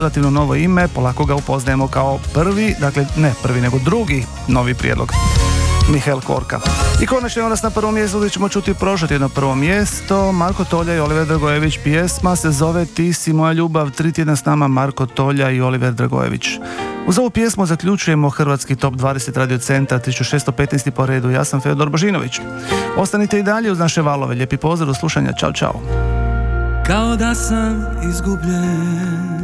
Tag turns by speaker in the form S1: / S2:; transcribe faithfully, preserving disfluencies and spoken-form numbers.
S1: relativno novo ime, polako ga upoznajemo kao prvi, dakle ne prvi nego drugi novi prijedlog, Mihael Korka. I konačno nas na prvom mjestu gdje ćemo čuti prošlo tjedno prvo mjesto, Marko Tolja i Oliver Dragojević, pjesma se zove Ti si moja ljubav, tri tjedna s nama Marko Tolja i Oliver Dragojević. Uz ovu pjesmu zaključujemo hrvatski top dvadeset Radio Centra tisuću šesto petnaest po redu. Ja sam Fedor Božinović. Ostanite i dalje uz naše valove. Lijepi pozdrav, do slušanja. Ćao, čao.
S2: Kao da sam izgubljen,